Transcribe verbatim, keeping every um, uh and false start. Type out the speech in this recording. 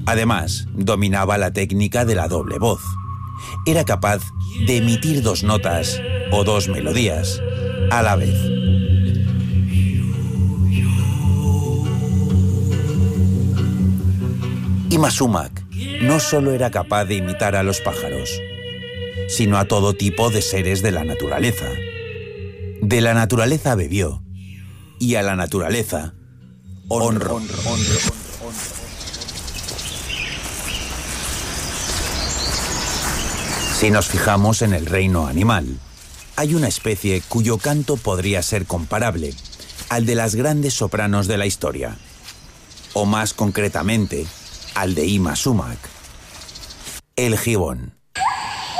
Además, dominaba la técnica de la doble voz. Era capaz de emitir dos notas o dos melodías a la vez. Yma Sumac no solo era capaz de imitar a los pájaros, sino a todo tipo de seres de la naturaleza. De la naturaleza bebió, y a la naturaleza honró. Si nos fijamos en el reino animal, hay una especie cuyo canto podría ser comparable al de las grandes sopranos de la historia, o más concretamente, al de Yma Sumac, el gibón.